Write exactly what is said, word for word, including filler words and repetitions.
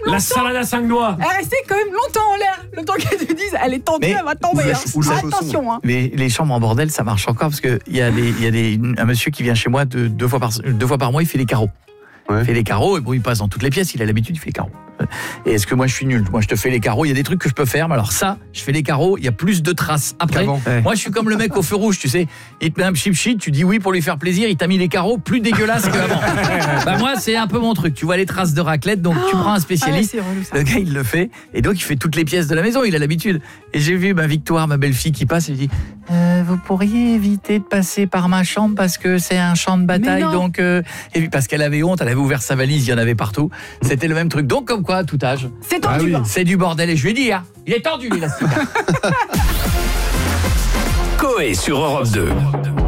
La salade à cinq doigts. Elle est restée quand même longtemps en l'air. Le temps qu'elle te dise, elle est tendue, Mais- elle va tomber. ou- Hein. ou le Attention. Hein. Mais les chambres en bordel, ça marche encore parce qu'il y a, des, il y a des, un monsieur qui vient chez moi deux, deux, fois par, deux fois par mois, il fait les carreaux. Ouais. Il fait les carreaux, et bon, il passe dans toutes les pièces, il a l'habitude, il fait les carreaux. Et est-ce que moi je suis nul? Moi je te fais les carreaux, il y a des trucs que je peux faire, mais alors ça, je fais les carreaux, il y a plus de traces après. Ouais. Moi je suis comme le mec au feu rouge, tu sais, il te met un chip shit, tu dis oui pour lui faire plaisir, il t'a mis les carreaux plus dégueulasses qu'avant. Bah moi c'est un peu mon truc, tu vois les traces de raclette, donc tu prends un spécialiste, Ah ouais, c'est relou, ça. le gars il le fait, et donc il fait toutes les pièces de la maison, il a l'habitude. Et j'ai vu ma Victoire, ma belle-fille qui passe, et je dis euh, vous pourriez éviter de passer par ma chambre parce que c'est un champ de bataille, non. donc euh... et puis parce qu'elle avait honte, elle avait ouvert sa valise, il y en avait partout. C'était le même truc, donc comme quoi à tout âge. C'est tendu. Ah oui. hein. C'est du bordel et je lui ai dit, hein, il est tendu l'élastique. Coé sur Europe deux.